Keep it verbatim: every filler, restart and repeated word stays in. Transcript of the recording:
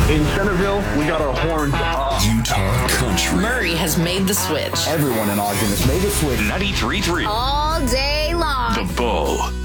In Centerville, we got our horns up. Utah Country. Murray has made the switch. Everyone in Ogden has made the switch. ninety-three point three. All day long. The Bull.